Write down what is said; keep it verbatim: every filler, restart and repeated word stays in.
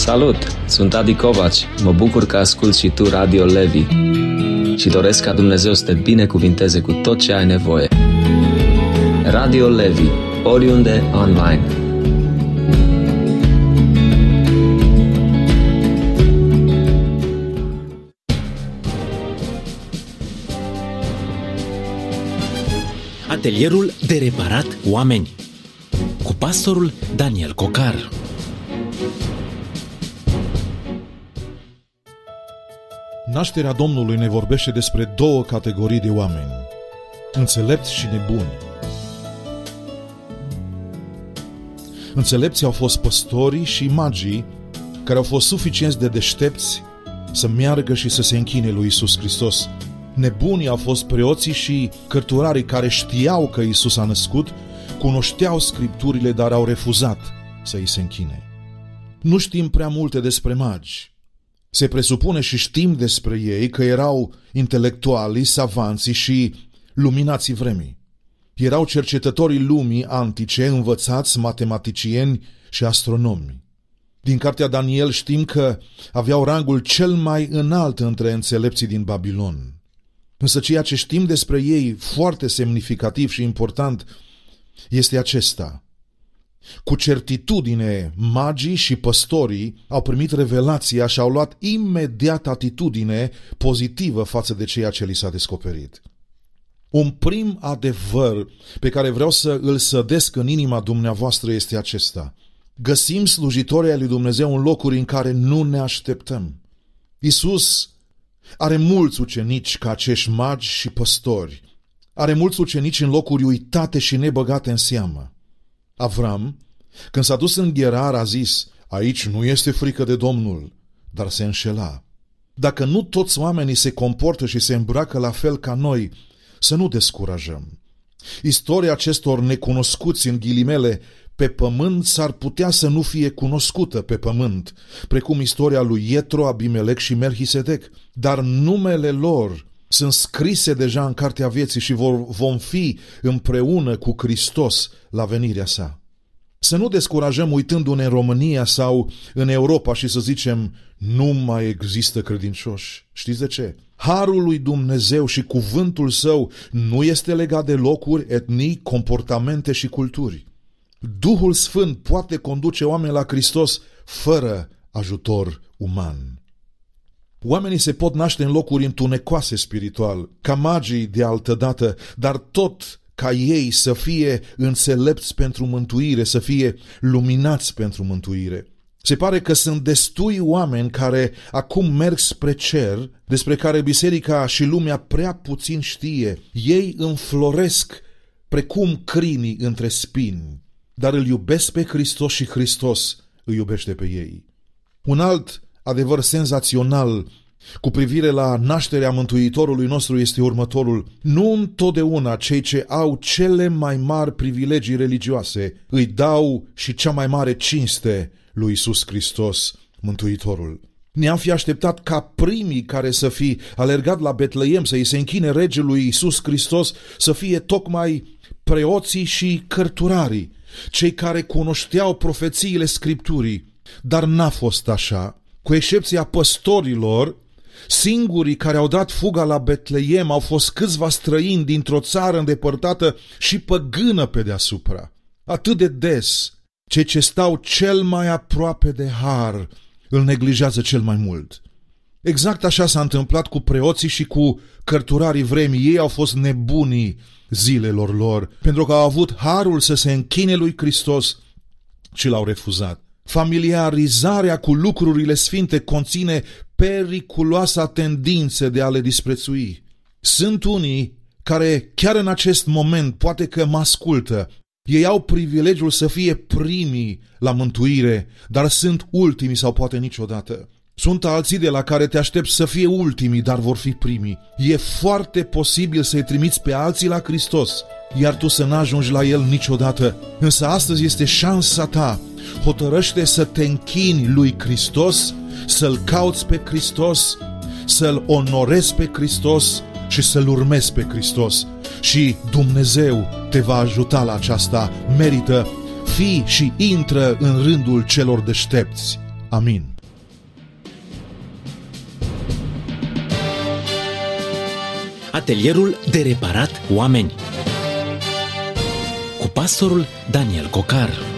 Salut! Sunt Adi Covaci. Mă bucur că asculți și tu Radio Levi și doresc ca Dumnezeu să te binecuvinteze cu tot ce ai nevoie. Radio Levi, oriunde, online. Atelierul de reparat oameni cu pastorul Daniel Cocar. Nașterea Domnului ne vorbește despre două categorii de oameni, înțelepți și nebuni. Înțelepții au fost păstorii și magii care au fost suficienți de deștepți să meargă și să se închine lui Iisus Hristos. Nebunii au fost preoții și cărturarii care știau că Iisus a născut, cunoșteau Scripturile, dar au refuzat să îi se închine. Nu știm prea multe despre magi. Se presupune și știm despre ei că erau intelectuali, savanții și luminații vremii. Erau cercetătorii lumii antice, învățați, matematicieni și astronomi. Din cartea Daniel știm că aveau rangul cel mai înalt între înțelepții din Babilon. Însă ceea ce știm despre ei, foarte semnificativ și important, este acesta. Cu certitudine, magii și păstorii au primit revelația și au luat imediat atitudine pozitivă față de ceea ce li s-a descoperit. Un prim adevăr pe care vreau să îl sădesc în inima dumneavoastră este acesta. Găsim slujitorii ai lui Dumnezeu în locuri în care nu ne așteptăm. Iisus are mulți ucenici ca acești magi și păstori. Are mulți ucenici în locuri uitate și nebăgate în seamă. Avram, când s-a dus în Gherar, a zis, aici nu este frică de Domnul, dar se înșela. Dacă nu toți oamenii se comportă și se îmbracă la fel ca noi, să nu descurajăm. Istoria acestor necunoscuți în ghilimele pe pământ s-ar putea să nu fie cunoscută pe pământ, precum istoria lui Ietro, Abimelec și Melchisedec, dar numele lor sunt scrise deja în cartea vieții și vor, vom fi împreună cu Hristos la venirea sa. Să nu descurajăm uitându-ne în România sau în Europa și să zicem, nu mai există credincioși. Știți de ce? Harul lui Dumnezeu și cuvântul său nu este legat de locuri, etnii, comportamente și culturi. Duhul Sfânt poate conduce oameni la Hristos fără ajutor uman. Oamenii se pot naște în locuri întunecoase spiritual, ca magii de altădată, dar tot ca ei să fie înțelepți pentru mântuire, să fie luminați pentru mântuire. Se pare că sunt destui oameni care acum merg spre cer, despre care biserica și lumea prea puțin știe. Ei înfloresc precum crinii între spini, dar îl iubesc pe Hristos și Hristos îi iubește pe ei. Un alt adevăr senzațional cu privire la nașterea Mântuitorului nostru este următorul. Nu întotdeauna cei ce au cele mai mari privilegii religioase îi dau și cea mai mare cinste lui Iisus Hristos, Mântuitorul. Ne-am fi așteptat ca primii care să fi alergat la Betleem să îi se închine regelui Iisus Hristos să fie tocmai preoții și cărturarii, cei care cunoșteau profețiile Scripturii, dar n-a fost așa. Cu excepția păstorilor, singurii care au dat fuga la Betleem au fost câțiva străini dintr-o țară îndepărtată și păgână pe deasupra. Atât de des, cei ce stau cel mai aproape de har îl neglijează cel mai mult. Exact așa s-a întâmplat cu preoții și cu cărturarii vremii. Ei au fost nebunii zilelor lor, pentru că au avut harul să se închine lui Hristos și l-au refuzat. Familiarizarea cu lucrurile sfinte conține periculoasa tendință de a le disprețui. Sunt unii care chiar în acest moment poate că mă ascultă. Ei au privilegiul să fie primii la mântuire, dar sunt ultimii sau poate niciodată. Sunt alții de la care te aștepți să fie ultimii, dar vor fi primii. E foarte posibil să-i trimiți pe alții la Hristos, iar tu să n-ajungi la El niciodată. Însă astăzi este șansa ta. Hotărăște să te închini lui Hristos, să-L cauți pe Hristos, să-L onorezi pe Hristos și să-L urmezi pe Hristos. Și Dumnezeu te va ajuta la aceasta. Merită, fii și intră în rândul celor deștepți. Amin. Atelierul de reparat oameni cu pastorul Daniel Cocar.